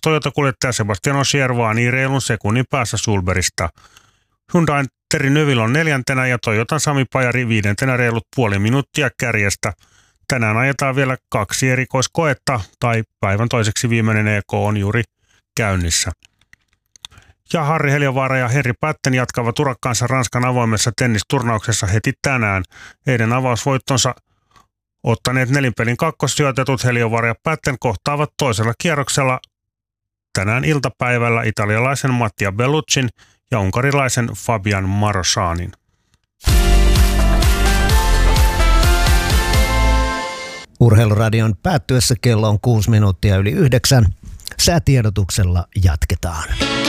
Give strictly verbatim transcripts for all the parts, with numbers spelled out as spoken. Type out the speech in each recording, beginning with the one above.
Toyota-kuljettaja Sebastian Ogier vaanii reilun sekunnin päässä Sulberista. Hyundain Terry Neuville on neljäntenä ja Toyotan Sami Pajari viidentenä reilut puoli minuuttia kärjestä. Tänään ajetaan vielä kaksi erikoiskoetta, tai päivän toiseksi viimeinen E K on juuri käynnissä. Ja Harri Heliövaara ja Henri Patten jatkavat urakkaansa Ranskan avoimessa tennisturnauksessa heti tänään. Heidän avausvoittonsa ottaneet nelinpelin kakkossijoitetut Heliövaara ja Patten kohtaavat toisella kierroksella tänään iltapäivällä italialaisen Mattia Belluccin ja unkarilaisen Fabian Marosanin. Urheiluradion päättyessä kello on kuusi minuuttia yli yhdeksän. Säätiedotuksella jatketaan.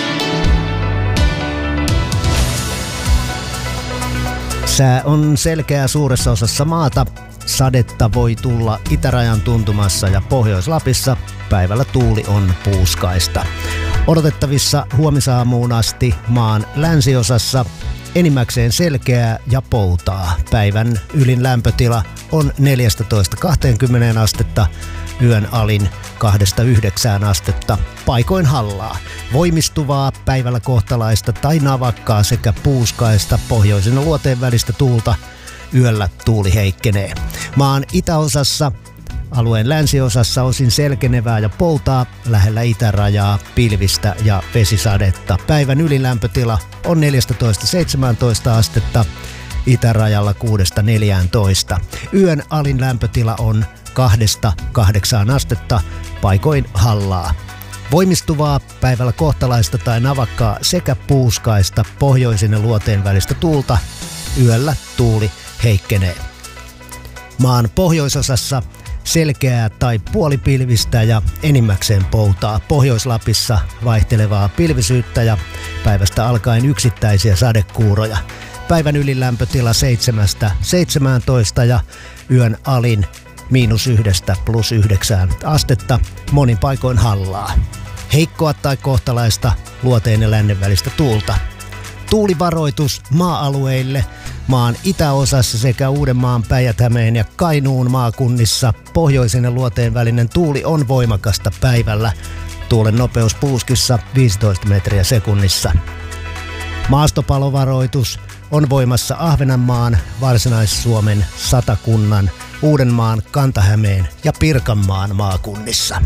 Sää on selkeää suuressa osassa maata. Sadetta voi tulla itärajan tuntumassa ja Pohjois-Lapissa. Päivällä tuuli on puuskaista. Odotettavissa huomisaamuun asti maan länsiosassa enimmäkseen selkeää ja poutaa. Päivän ylin lämpötila on neljätoista kaksikymmentä astetta, yön alin kahdesta yhdeksään astetta, paikoin hallaa. Voimistuvaa päivällä kohtalaista tai navakkaa sekä puuskaista pohjoisen ja luoteen välistä tuulta. Yöllä tuuli heikkenee. Maan itäosassa, alueen länsiosassa osin selkenevää ja poutaa, lähellä itärajaa, pilvistä ja vesisadetta. Päivän ylilämpötila on neljätoista seitsemäntoista astetta, itärajalla kuudesta neljääntoista. Yön alin lämpötila on kahdesta kahdeksaan astetta, paikoin hallaa. Voimistuvaa päivällä kohtalaista tai navakkaa sekä puuskaista pohjoisin ja luoteen välistä tuulta. Yöllä tuuli heikkenee. Maan pohjoisosassa selkeää tai puolipilvistä ja enimmäkseen poutaa. Pohjois-Lapissa vaihtelevaa pilvisyyttä ja päivästä alkaen yksittäisiä sadekuuroja. Päivän ylilämpötila seitsemästä seitsemääntoista ja yön alin miinus yhdestä plus yhdeksään astetta, monin paikoin hallaa. Heikkoa tai kohtalaista luoteen ja lännen välistä tuulta. Tuulivaroitus maa-alueille maan itäosassa sekä Uudenmaan, Päijät-Hämeen ja Kainuun maakunnissa. Pohjoisen ja luoteen välinen tuuli on voimakasta päivällä. Tuulen nopeus puuskissa viisitoista metriä sekunnissa. Maastopalovaroitus on voimassa Ahvenanmaan, Varsinais-Suomen, Satakunnan, Uudenmaan, Kanta-Hämeen ja Pirkanmaan maakunnissa.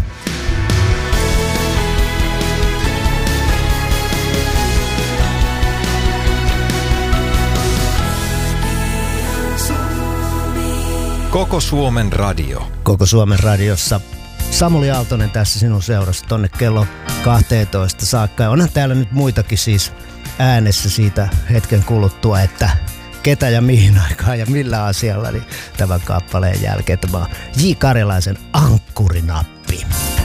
Koko Suomen radio. Koko Suomen radiossa Samuli Aaltonen tässä sinun seurassa tonne kello kaksitoista saakka. Ja onhan täällä nyt muitakin siis äänessä siitä hetken kuluttua, että ketä ja mihin aikaan ja millä asialla, niin tämän kappaleen jälkeen tämä on J. Karjalaisen Ankkurinappi.